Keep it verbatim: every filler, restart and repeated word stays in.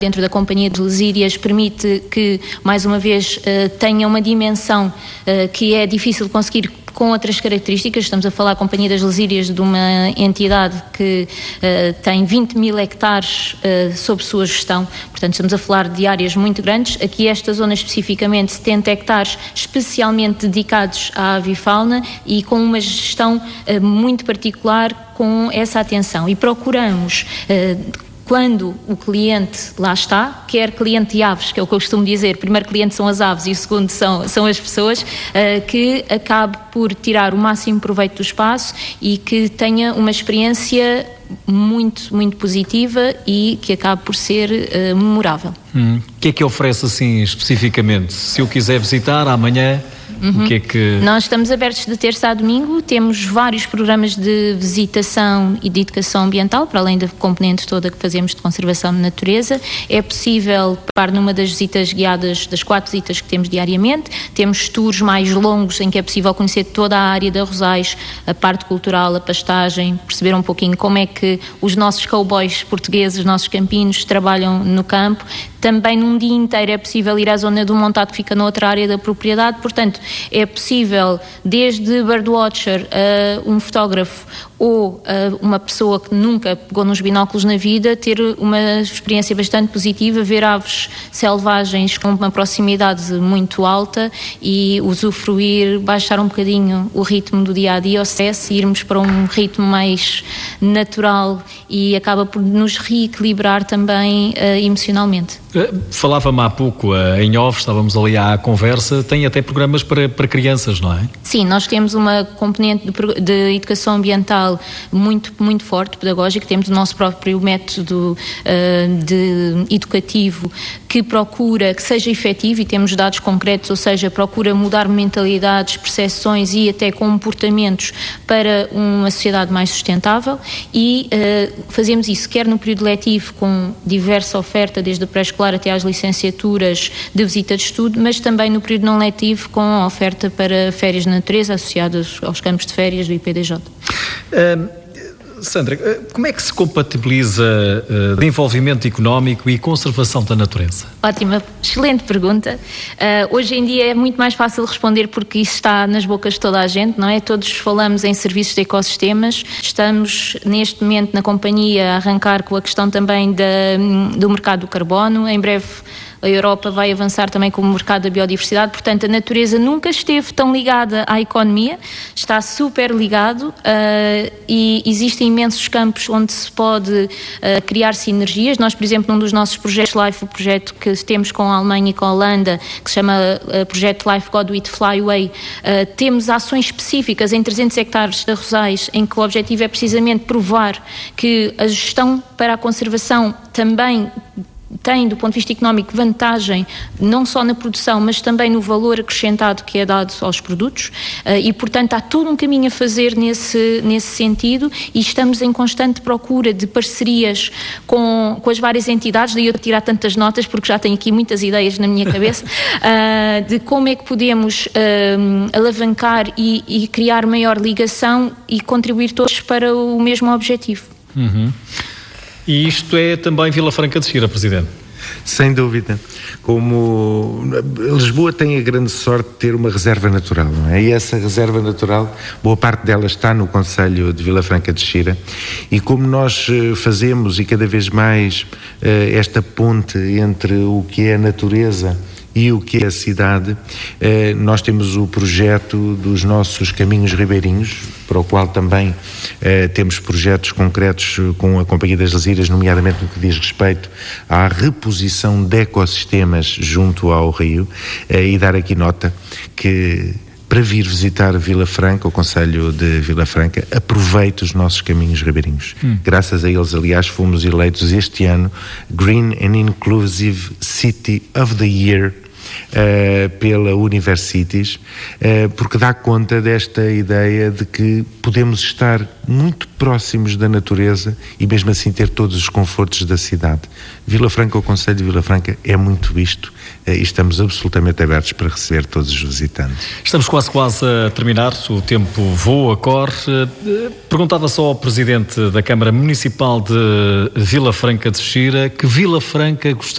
dentro da Companhia das Lesírias permite que, mais uma vez, tenha uma dimensão que é difícil de conseguir com outras características. Estamos a falar, a Companhia das Lesírias, de uma entidade que uh, tem vinte mil hectares uh, sob sua gestão, portanto estamos a falar de áreas muito grandes. Aqui esta zona especificamente, setenta hectares especialmente dedicados à avifauna e com uma gestão uh, muito particular com essa atenção, e procuramos uh, quando o cliente lá está, quer cliente de aves, que é o que eu costumo dizer, o primeiro cliente são as aves e o segundo são, são as pessoas, uh, que acabe por tirar o máximo proveito do espaço e que tenha uma experiência muito, muito positiva e que acabe por ser uh, memorável. Hum. O que é que oferece assim especificamente? Se eu quiser visitar amanhã... Uhum. O que é que... Nós estamos abertos de terça a domingo, temos vários programas de visitação e de educação ambiental, para além da componente toda que fazemos de conservação de natureza. É possível participar numa das visitas guiadas, das quatro visitas que temos diariamente. Temos tours mais longos em que é possível conhecer toda a área da Rosais, a parte cultural, a pastagem, perceber um pouquinho como é que os nossos cowboys portugueses, os nossos campinos, trabalham no campo. Também num dia inteiro é possível ir à zona do montado que fica noutra área da propriedade, portanto é possível desde birdwatcher a um fotógrafo ou a uma pessoa que nunca pegou nos binóculos na vida ter uma experiência bastante positiva, ver aves selvagens com uma proximidade muito alta e usufruir, baixar um bocadinho o ritmo do dia-a-dia, o stress, e irmos para um ritmo mais natural e acaba por nos reequilibrar também uh, emocionalmente. Falava-me há pouco uh, em off, estávamos ali à conversa, tem até programas para, para crianças, não é? Sim, nós temos uma componente de, de educação ambiental muito, muito forte, pedagógica. Temos o nosso próprio método uh, de educativo que procura que seja efetivo, e temos dados concretos, ou seja, procura mudar mentalidades, percepções e até comportamentos para uma sociedade mais sustentável, e uh, fazemos isso quer no período letivo com diversa oferta, desde a pré-escolar até às licenciaturas de visita de estudo, mas também no período não letivo com a oferta para férias de natureza associadas aos campos de férias do I P D J. Uh, Sandra, como é que se compatibiliza uh, desenvolvimento económico e conservação da natureza? Ótima, excelente pergunta. Uh, hoje em dia é muito mais fácil responder porque isso está nas bocas de toda a gente, não é? Todos falamos em serviços de ecossistemas. Estamos neste momento na companhia a arrancar com a questão também da, do mercado do carbono. Em breve a Europa vai avançar também com o mercado da biodiversidade, portanto a natureza nunca esteve tão ligada à economia, está super ligado uh, e existem imensos campos onde se pode uh, criar sinergias. Nós, por exemplo, num dos nossos projetos LIFE, o projeto que temos com a Alemanha e com a Holanda, que se chama uh, Projeto LIFE God with Flyway, uh, temos ações específicas em trezentos hectares de Rosais, em que o objetivo é precisamente provar que a gestão para a conservação também tem, do ponto de vista económico, vantagem não só na produção, mas também no valor acrescentado que é dado aos produtos, e portanto há todo um caminho a fazer nesse, nesse sentido, e estamos em constante procura de parcerias com, com as várias entidades. Daí eu tirar tantas notas porque já tenho aqui muitas ideias na minha cabeça uh, de como é que podemos uh, alavancar e, e criar maior ligação e contribuir todos para o mesmo objetivo. Uhum. E isto é também Vila Franca de Xira, Presidente? Sem dúvida. Como Lisboa tem a grande sorte de ter uma reserva natural, não é? E essa reserva natural, boa parte dela está no concelho de Vila Franca de Xira, e como nós fazemos e cada vez mais esta ponte entre o que é a natureza e o que é a cidade, nós temos o projeto dos nossos caminhos ribeirinhos, para o qual também temos projetos concretos com a Companhia das Lesírias, nomeadamente no que diz respeito à reposição de ecossistemas junto ao rio, e dar aqui nota que, para vir visitar Vila Franca, o concelho de Vila Franca, aproveite os nossos caminhos ribeirinhos. Hum. Graças a eles, aliás, fomos eleitos este ano Green and Inclusive City of the Year uh, pela Universities, uh, porque dá conta desta ideia de que podemos estar muito próximos da natureza e mesmo assim ter todos os confortos da cidade. Vila Franca, o Concelho de Vila Franca é muito visto uh, e estamos absolutamente abertos para receber todos os visitantes. Estamos quase quase a terminar, o tempo voa, corre. Perguntava só ao Presidente da Câmara Municipal de Vila Franca de Xira que Vila Franca gostaria